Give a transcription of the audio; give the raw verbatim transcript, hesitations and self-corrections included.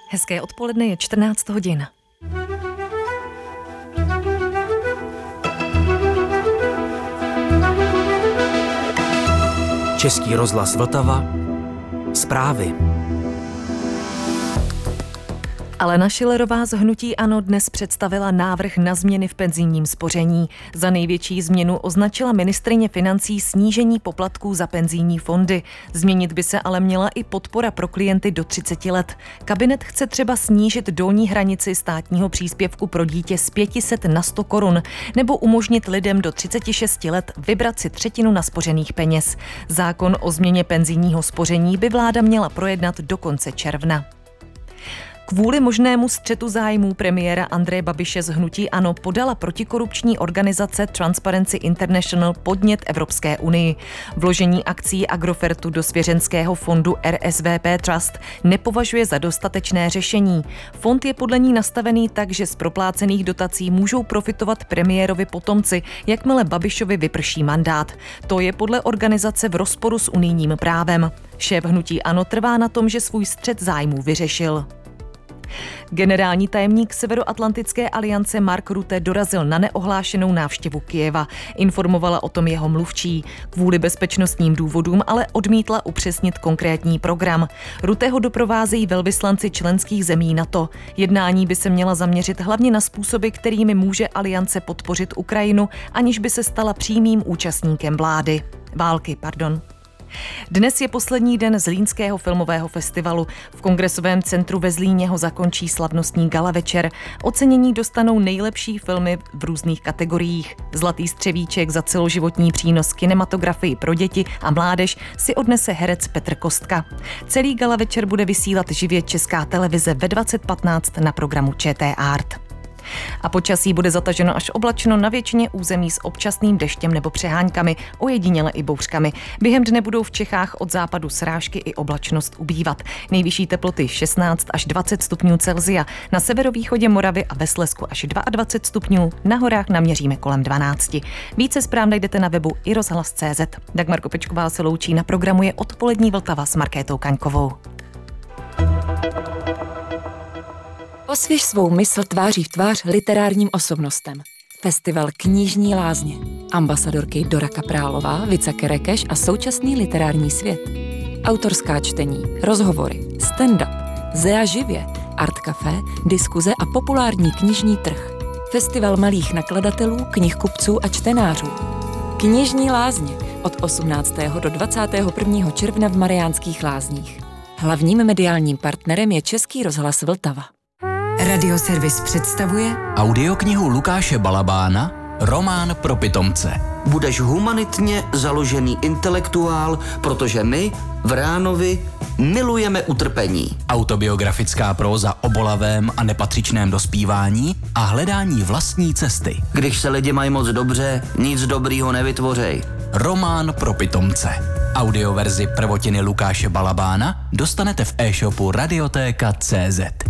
Hezké odpoledne, je čtrnáct hodin. Český rozhlas Vltava. Zprávy. Alena Schillerová z hnutí ANO dnes představila návrh na změny v penzijním spoření. Za největší změnu označila ministryně financí snížení poplatků za penzijní fondy. Změnit by se ale měla i podpora pro klienty do třiceti let. Kabinet chce třeba snížit dolní hranici státního příspěvku pro dítě z pět set na sto korun nebo umožnit lidem do třiceti šesti let vybrat si třetinu naspořených peněz. Zákon o změně penzijního spoření by vláda měla projednat do konce června. Kvůli možnému střetu zájmů premiéra Andreje Babiše z hnutí ANO podala protikorupční organizace Transparency International podnět Evropské unii. Vložení akcií Agrofertu do svěřenského fondu R S V P Trust nepovažuje za dostatečné řešení. Fond je podle ní nastavený tak, že z proplácených dotací můžou profitovat premiérovi potomci, jakmile Babišovi vyprší mandát. To je podle organizace v rozporu s unijním právem. Šéf hnutí ANO trvá na tom, že svůj střet zájmů vyřešil. Generální tajemník Severoatlantické aliance Mark Rutte dorazil na neohlášenou návštěvu Kyjeva. Informovala o tom jeho mluvčí. Kvůli bezpečnostním důvodům ale odmítla upřesnit konkrétní program. Rutteho doprovázejí velvyslanci členských zemí NATO. Jednání by se měla zaměřit hlavně na způsoby, kterými může aliance podpořit Ukrajinu, aniž by se stala přímým účastníkem vlády. Války, pardon. Dnes je poslední den Zlínského filmového festivalu. V Kongresovém centru ve Zlíně ho zakončí slavnostní gala večer. Ocenění dostanou nejlepší filmy v různých kategoriích. Zlatý střevíček za celoživotní přínos kinematografii pro děti a mládež si odnese herec Petr Kostka. Celý gala večer bude vysílat živě Česká televize ve dvacet patnáct na programu Č T Art. A počasí bude zataženo až oblačno na většině území s občasným deštěm nebo přeháňkami, ojediněle i bouřkami. Během dne budou v Čechách od západu srážky i oblačnost ubývat. Nejvyšší teploty šestnáct až dvacet stupňů Celsia, na severovýchodě Moravy a ve Slezsku až dvacet dva stupňů, na horách naměříme kolem dvanáct. Více zpráv najdete na webu i rozhlas tečka cé zet. Dagmar Kopečková se loučí, na programu je Odpolední Vltava s Markétou Kaňkovou. Osvěž svou mysl tváří v tvář literárním osobnostem. Festival Knižní lázně. Ambasadorky Dora Kaprálová, Vica Kerekeš a současný literární svět. Autorská čtení, rozhovory, stand-up, Zea živě, art café, diskuze a populární knižní trh. Festival malých nakladatelů, knihkupců a čtenářů. Knižní lázně od osmnáctého do dvacátého prvního června v Mariánských Lázních. Hlavním mediálním partnerem je Český rozhlas Vltava. Radioservis představuje Audioknihu Lukáše Balabána Román pro pitomce. Budeš humanitně založený intelektuál, protože my v Ránovi milujeme utrpení. Autobiografická próza o bolavém a nepatřičném dospívání a hledání vlastní cesty. Když se lidi mají moc dobře, nic dobrýho nevytvořej. Román pro pitomce. Audioverzi prvotiny Lukáše Balabána dostanete v e-shopu radiotéka tečka cé zet.